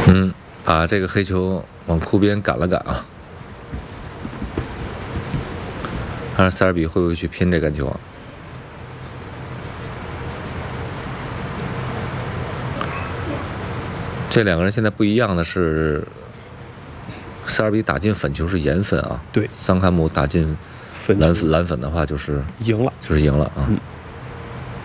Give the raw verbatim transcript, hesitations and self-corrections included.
嗯，把这个黑球往库边赶了赶啊，看塞尔比会不会去拼这杆球啊？这两个人现在不一样的是，塞尔比打进粉球是颜粉啊， 对， 桑坎姆打进粉蓝粉蓝粉的话就是赢了， 就是赢了啊。 嗯